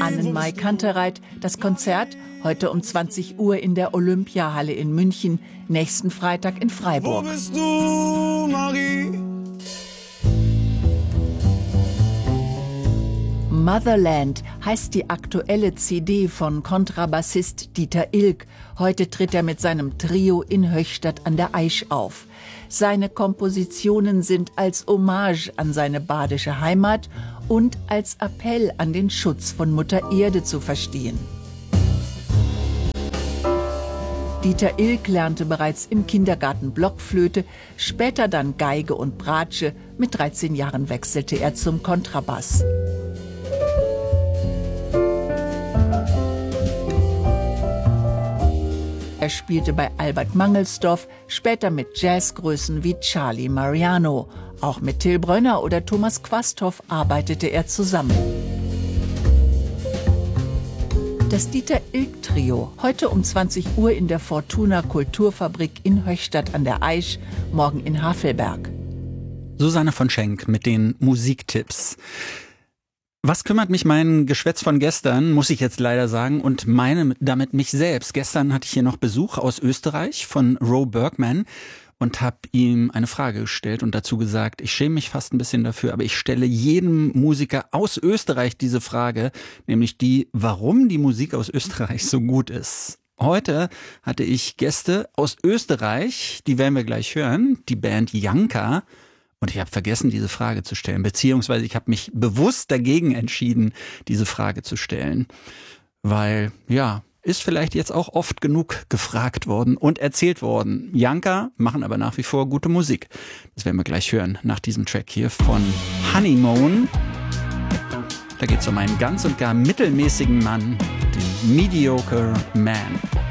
Annenmai Kantereit. Das Konzert heute um 20 Uhr in der Olympiahalle in München, nächsten Freitag in Freiburg. Wo bist du, Marie? Motherland heißt die aktuelle CD von Kontrabassist Dieter Ilk. Heute tritt er mit seinem Trio in Höchstadt an der Aisch auf. Seine Kompositionen sind als Hommage an seine badische Heimat und als Appell an den Schutz von Mutter Erde zu verstehen. Dieter Ilk lernte bereits im Kindergarten Blockflöte, später dann Geige und Bratsche. Mit 13 Jahren wechselte er zum Kontrabass. Er spielte bei Albert Mangelsdorff, später mit Jazzgrößen wie Charlie Mariano. Auch mit Till Brönner oder Thomas Quasthoff arbeitete er zusammen. Das Dieter Ilk Trio, heute um 20 Uhr in der Fortuna Kulturfabrik in Höchstadt an der Aisch, morgen in Havelberg. Susanne von Schenk mit den Musiktipps. Was kümmert mich mein Geschwätz von gestern, muss ich jetzt leider sagen, und meine damit mich selbst. Gestern hatte ich hier noch Besuch aus Österreich von Ro Bergman und habe ihm eine Frage gestellt und dazu gesagt, ich schäme mich fast ein bisschen dafür, aber ich stelle jedem Musiker aus Österreich diese Frage, nämlich die, warum die Musik aus Österreich so gut ist. Heute hatte ich Gäste aus Österreich, die werden wir gleich hören, die Band Janka. Und ich habe vergessen, diese Frage zu stellen, beziehungsweise ich habe mich bewusst dagegen entschieden, diese Frage zu stellen. Weil, ja, ist vielleicht jetzt auch oft genug gefragt worden und erzählt worden. Janka machen aber nach wie vor gute Musik. Das werden wir gleich hören, nach diesem Track hier von Honeymoon. Da geht es um einen ganz und gar mittelmäßigen Mann, den Mediocre Man.